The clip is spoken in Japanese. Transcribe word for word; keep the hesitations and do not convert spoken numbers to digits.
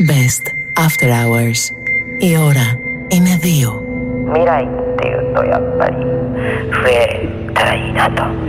Best After Hours. Η ώρα είναι δύο. 未来っていうとやっぱり増えたらいいなと